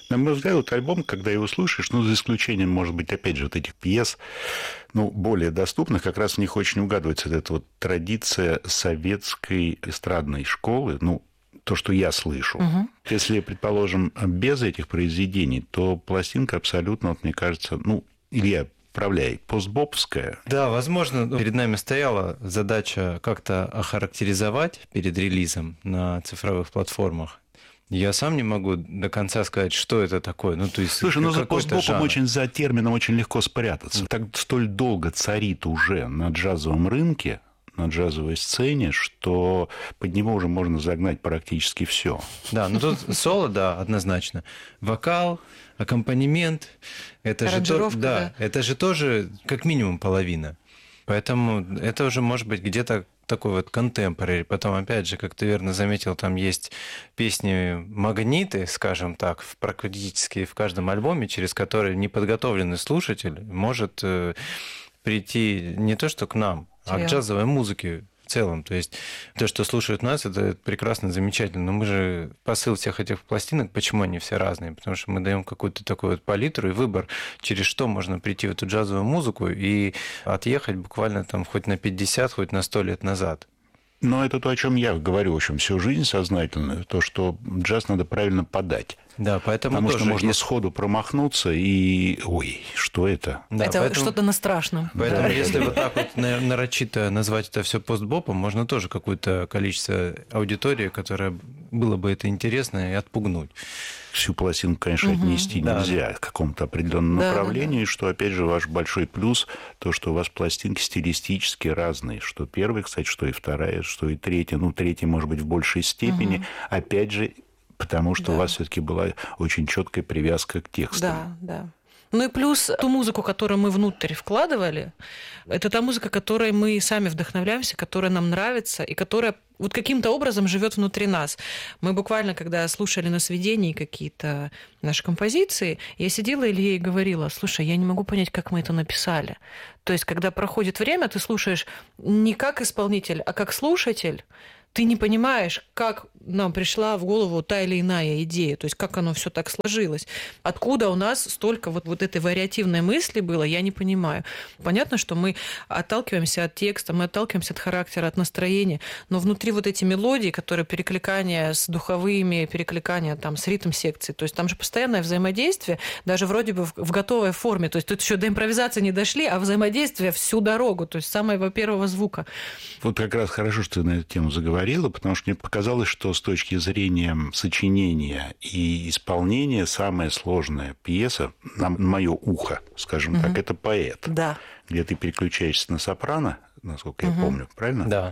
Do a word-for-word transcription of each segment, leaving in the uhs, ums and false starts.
На мой взгляд, вот альбом, когда его слушаешь, ну, за исключением, может быть, опять же, вот этих пьес, ну, более доступных, как раз в них очень угадывается вот эта вот традиция советской эстрадной школы, ну, то, что я слышу. Угу. Если, предположим, без этих произведений, то пластинка абсолютно, вот, мне кажется, ну, Илья, управляй, постбоповская. Да, возможно, перед нами стояла задача как-то охарактеризовать перед релизом на цифровых платформах. Я сам не могу до конца сказать, что это такое. Ну, то есть, слушай, ну за постбопом очень, за термином очень легко спрятаться. Так столь долго царит уже на джазовом рынке, на джазовой сцене, что под него уже можно загнать практически все. Да, ну тут соло, да, однозначно. Вокал, аккомпанемент, это же, то, да, да. это же тоже как минимум половина. Поэтому это уже может быть где-то такой вот контемпорари. Потом, опять же, как ты верно заметил, там есть песни-магниты, скажем так, практически в каждом альбоме, через которые неподготовленный слушатель может прийти не то что к нам, а к джазовой музыке в целом. То есть то, что слушают нас, это прекрасно, замечательно. Но мы же посыл всех этих пластинок, почему они все разные? Потому что мы даем какую-то такую вот палитру и выбор, через что можно прийти в эту джазовую музыку и отъехать буквально там хоть на пятьдесят, хоть на сто лет назад. Но это то, о чем я говорю, в общем, всю жизнь сознательно, то, что джаз надо правильно подать. Да, поэтому Потому тоже что можно есть... сходу промахнуться и... Ой, что это? Да, это поэтому... что-то на страшном. Поэтому, да. если вот так вот нарочито назвать это все постбопом, можно тоже какое-то количество аудитории, которое было бы это интересно, и отпугнуть. Всю пластинку, конечно, угу. отнести да, нельзя да. к какому-то определенному да, направлению, да, да. что, опять же, ваш большой плюс, то, что у вас пластинки стилистически разные. Что первая, кстати, что и вторая, что и третья. Ну, третья, может быть, в большей степени. Угу. Опять же, потому что да. у вас все-таки была очень четкая привязка к тексту. Да, да. Ну и плюс ту музыку, которую мы внутрь вкладывали, это та музыка, которой мы сами вдохновляемся, которая нам нравится и которая вот каким-то образом живет внутри нас. Мы буквально, когда слушали на сведении какие-то наши композиции, я сидела Илье и говорила: слушай, я не могу понять, как мы это написали. То есть, когда проходит время, ты слушаешь не как исполнитель, а как слушатель, ты не понимаешь, как нам пришла в голову та или иная идея, то есть как оно все так сложилось. Откуда у нас столько вот, вот этой вариативной мысли было, я не понимаю. Понятно, что мы отталкиваемся от текста, мы отталкиваемся от характера, от настроения, но внутри вот эти мелодии, которые перекликания с духовыми, перекликания там, с ритм-секцией, то есть там же постоянное взаимодействие, даже вроде бы в готовой форме, то есть тут еще до импровизации не дошли, а взаимодействие всю дорогу, то есть с самого первого звука. Вот как раз хорошо, что ты на эту тему заговорил, потому что мне показалось, что с точки зрения сочинения и исполнения самая сложная пьеса, на мое ухо, скажем угу. так, это «Поэт», да. где ты переключаешься на сопрано, насколько угу. я помню, правильно? Да.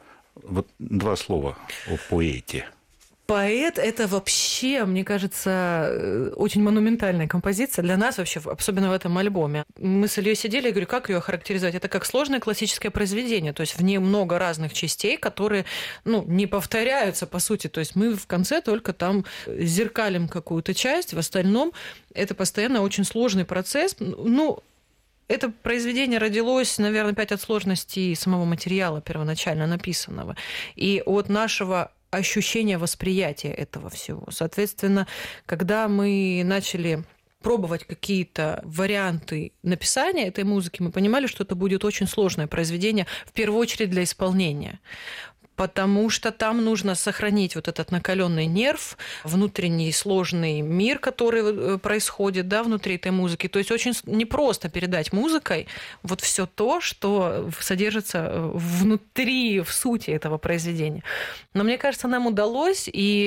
Вот два слова о поэте. «Поэт» — это вообще, мне кажется, очень монументальная композиция для нас вообще, особенно в этом альбоме. Мы с Ильей сидели, я говорю, как ее охарактеризовать? Это как сложное классическое произведение, то есть в ней много разных частей, которые, ну, не повторяются, по сути. То есть мы в конце только там зеркалим какую-то часть, в остальном это постоянно очень сложный процесс. Ну, это произведение родилось, наверное, опять от сложности самого материала первоначально написанного и от нашего ощущение восприятия этого всего. Соответственно, когда мы начали пробовать какие-то варианты написания этой музыки, мы понимали, что это будет очень сложное произведение, в первую очередь для исполнения. Потому что там нужно сохранить вот этот накаленный нерв, внутренний сложный мир, который происходит, да, внутри этой музыки. То есть очень непросто передать музыкой вот все то, что содержится внутри, в сути этого произведения. Но мне кажется, нам удалось,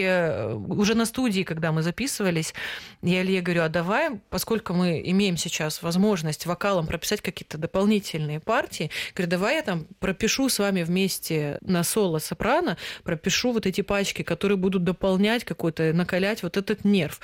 и уже на студии, когда мы записывались, я Илье говорю, а давай, поскольку мы имеем сейчас возможность вокалом прописать какие-то дополнительные партии, говорю, давай я там пропишу с вами вместе на соло сопрано, пропишу вот эти пачки, которые будут дополнять какой-то, накалять вот этот нерв.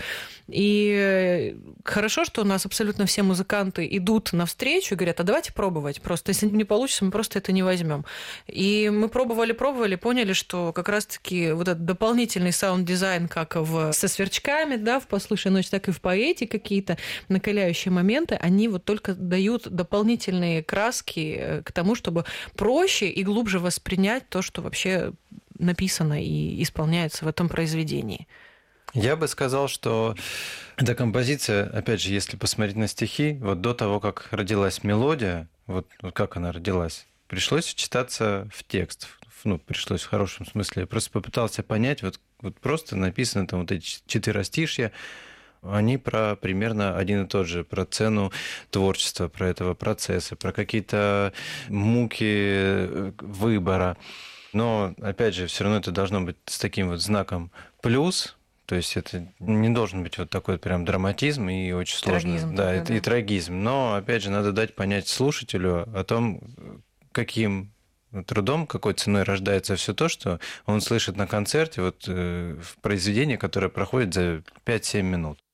И хорошо, что у нас абсолютно все музыканты идут навстречу и говорят, а давайте пробовать. Просто если не получится, мы просто это не возьмем. И мы пробовали, пробовали, поняли, что как раз-таки вот этот дополнительный саунд-дизайн, как в, со сверчками, да, в «Послушай ночь», так и в «Поэте» какие-то накаляющие моменты, они вот только дают дополнительные краски к тому, чтобы проще и глубже воспринять то, что вообще написано и исполняется в этом произведении. Я бы сказал, что эта композиция, опять же, если посмотреть на стихи, вот до того, как родилась мелодия, вот, вот как она родилась, пришлось вчитаться в текст. Ну, пришлось в хорошем смысле. Я просто попытался понять, вот, вот просто написано там вот эти четверостишья, они про примерно один и тот же, про цену творчества, про этого процесса, про какие-то муки выбора. Но, опять же, все равно это должно быть с таким вот знаком плюс. То есть это не должен быть вот такой прям драматизм и очень сложно. Трагизм Да, такой, это да. и трагизм. Но, опять же, надо дать понять слушателю о том, каким трудом, какой ценой рождается все то, что он слышит на концерте, вот, в произведении, которое проходит за пять-семь минут.